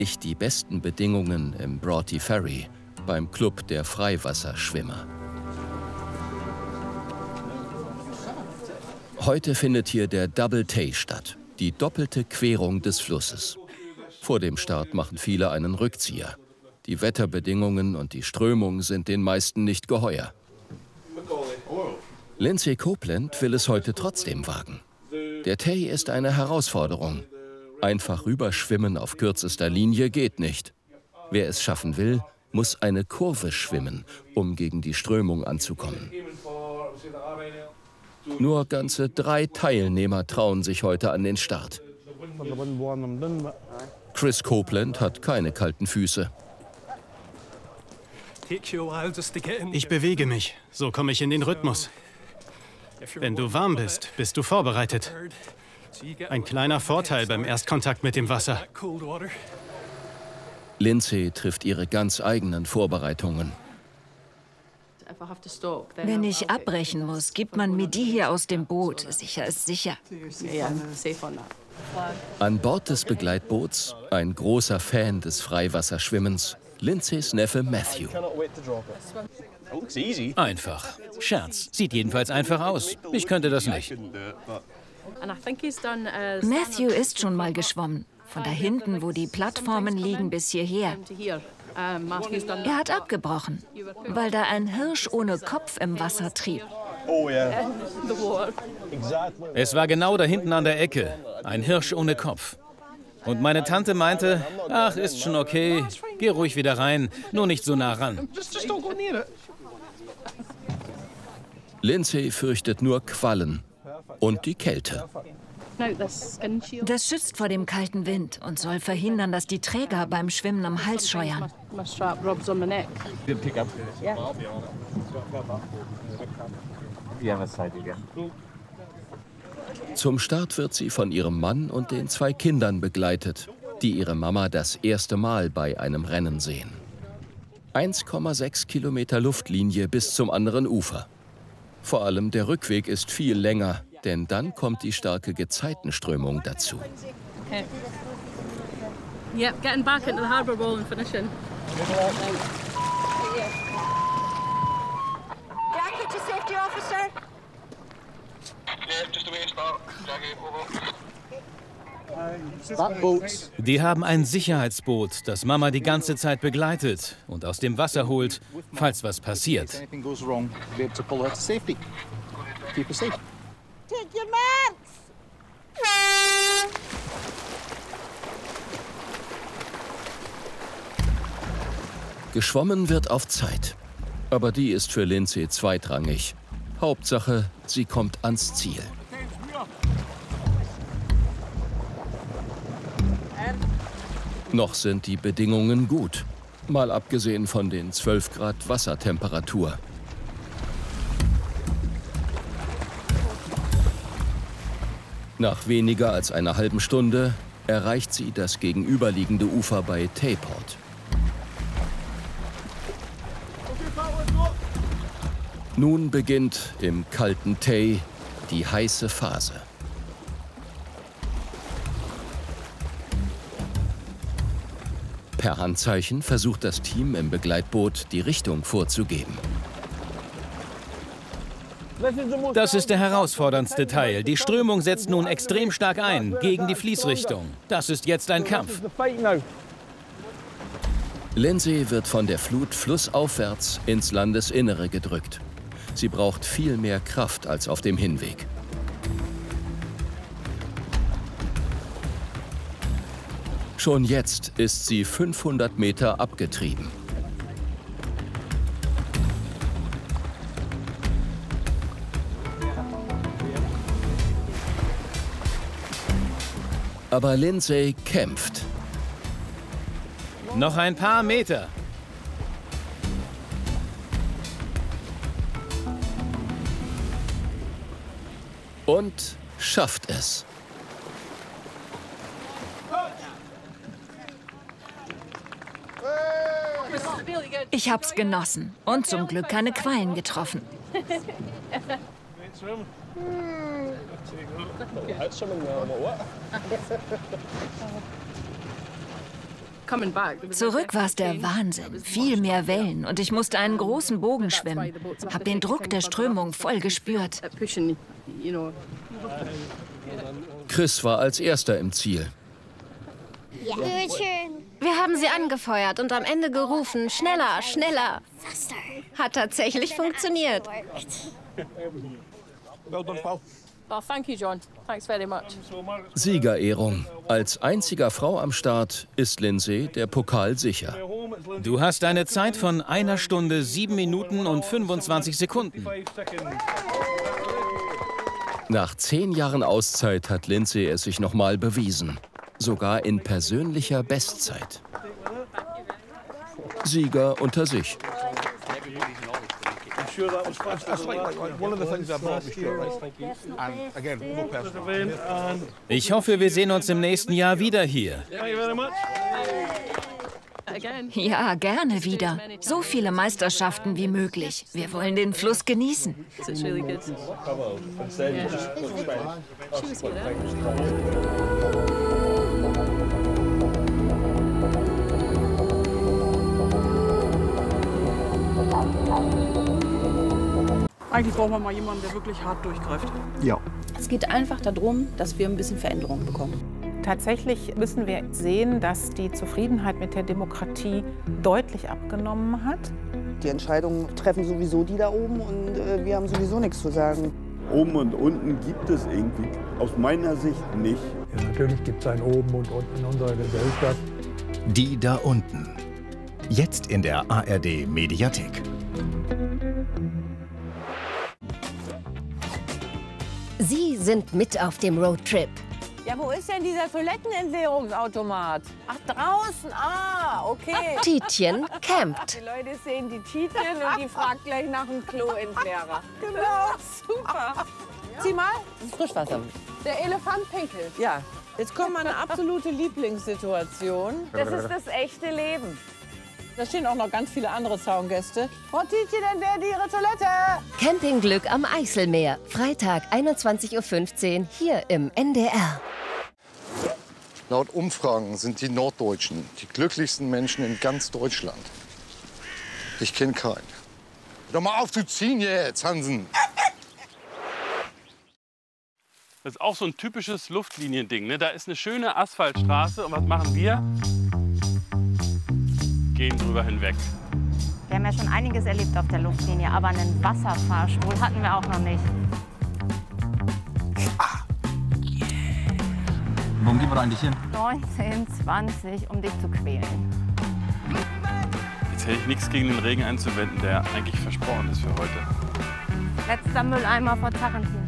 ich die besten Bedingungen im Broughty Ferry beim Club der Freiwasserschwimmer. Heute findet hier der Double Tay statt, die doppelte Querung des Flusses. Vor dem Start machen viele einen Rückzieher. Die Wetterbedingungen und die Strömung sind den meisten nicht geheuer. Lindsay Copeland will es heute trotzdem wagen. Der Tay ist eine Herausforderung. Einfach rüberschwimmen auf kürzester Linie geht nicht. Wer es schaffen will, muss eine Kurve schwimmen, um gegen die Strömung anzukommen. Nur ganze 3 Teilnehmer trauen sich heute an den Start. Chris Copeland hat keine kalten Füße. Ich bewege mich, so komme ich in den Rhythmus. Wenn du warm bist, bist du vorbereitet. Ein kleiner Vorteil beim Erstkontakt mit dem Wasser. Lindsay trifft ihre ganz eigenen Vorbereitungen. Wenn ich abbrechen muss, gibt man mir die hier aus dem Boot. Sicher ist sicher. An Bord des Begleitboots, ein großer Fan des Freiwasserschwimmens, Lindsays Neffe Matthew. Einfach. Scherz. Sieht jedenfalls einfach aus. Ich könnte das nicht. Matthew ist schon mal geschwommen. Von da hinten, wo die Plattformen liegen, bis hierher. Er hat abgebrochen, weil da ein Hirsch ohne Kopf im Wasser trieb. Es war genau da hinten an der Ecke. Ein Hirsch ohne Kopf. Und meine Tante meinte, ach, ist schon okay, geh ruhig wieder rein, nur nicht so nah ran. Lindsay fürchtet nur Quallen und die Kälte. Das schützt vor dem kalten Wind und soll verhindern, dass die Träger beim Schwimmen am Hals scheuern. Zum Start wird sie von ihrem Mann und den 2 Kindern begleitet, die ihre Mama das erste Mal bei einem Rennen sehen. 1,6 Kilometer Luftlinie bis zum anderen Ufer. Vor allem der Rückweg ist viel länger, denn dann kommt die starke Gezeitenströmung dazu. Okay. Yep, getting back into the harbour wall and finishing. Jackie to safety officer. Yeah, just the way to start. Jackie, over. Die haben ein Sicherheitsboot, das Mama die ganze Zeit begleitet und aus dem Wasser holt, falls was passiert. Take your mats! Geschwommen wird auf Zeit. Aber die ist für Lindsay zweitrangig. Hauptsache, sie kommt ans Ziel. Noch sind die Bedingungen gut. Mal abgesehen von den 12 Grad Wassertemperatur. Nach weniger als einer halben Stunde erreicht sie das gegenüberliegende Ufer bei Tayport. Nun beginnt im kalten Tay die heiße Phase. Per Handzeichen versucht das Team im Begleitboot, die Richtung vorzugeben. Das ist der herausforderndste Teil. Die Strömung setzt nun extrem stark ein, gegen die Fließrichtung. Das ist jetzt ein Kampf. Lindsay wird von der Flut flussaufwärts ins Landesinnere gedrückt. Sie braucht viel mehr Kraft als auf dem Hinweg. Schon jetzt ist sie 500 Meter abgetrieben. Aber Lindsay kämpft. Noch ein paar Meter. Und schafft es. Ich hab's genossen und zum Glück keine Quallen getroffen. Zurück war es der Wahnsinn. Viel mehr Wellen und ich musste einen großen Bogen schwimmen. Hab den Druck der Strömung voll gespürt. Chris war als erster im Ziel. Wir haben sie angefeuert und am Ende gerufen, schneller, schneller. Hat tatsächlich funktioniert. Siegerehrung. Als einziger Frau am Start ist Lindsay der Pokal sicher. Du hast eine Zeit von 1 Stunde, 7 Minuten und 25 Sekunden. Nach 10 Jahren Auszeit hat Lindsay es sich nochmal bewiesen. Sogar in persönlicher Bestzeit. Sieger unter sich. Ich hoffe, wir sehen uns im nächsten Jahr wieder hier. Ja, gerne wieder. So viele Meisterschaften wie möglich. Wir wollen den Fluss genießen. Eigentlich brauchen wir mal jemanden, der wirklich hart durchgreift. Ja. Es geht einfach darum, dass wir ein bisschen Veränderung bekommen. Tatsächlich müssen wir sehen, dass die Zufriedenheit mit der Demokratie deutlich abgenommen hat. Die Entscheidungen treffen sowieso die da oben und wir haben sowieso nichts zu sagen. Oben und unten gibt es irgendwie aus meiner Sicht nicht. Ja, natürlich gibt es ein Oben und Unten in unserer Gesellschaft. Die da unten. Jetzt in der ARD Mediathek. Sie sind mit auf dem Roadtrip. Ja, wo ist denn dieser Toilettenentleerungsautomat? Ach, draußen. Ah, okay. Tietjen campt. Die Leute sehen die Tietjen und die fragt gleich nach dem Kloentleerer. Genau, super. Sieh mal. Frischwasser. Der Elefant pinkelt. Ja, jetzt kommt meine absolute Lieblingssituation. Das ist das echte Leben. Da stehen auch noch ganz viele andere Zaungäste. Frau Tietjen entleert ihre Toilette. Campingglück am Eiselmeer. Freitag 21:15 Uhr hier im NDR. Laut Umfragen sind die Norddeutschen die glücklichsten Menschen in ganz Deutschland. Ich kenne keinen. Hör doch mal auf zu ziehen jetzt, Hansen. Das ist auch so ein typisches Luftliniending. Ne? Da ist eine schöne Asphaltstraße und was machen wir? Gehen drüber hinweg. Wir haben ja schon einiges erlebt auf der Luftlinie, aber einen Wasserfahrstuhl hatten wir auch noch nicht. Warum gehen wir da eigentlich hin? 19, 20, um dich zu quälen. Jetzt hätte ich nichts gegen den Regen einzuwenden, der eigentlich versprochen ist für heute. Letzter Mülleimer vor Tarantin.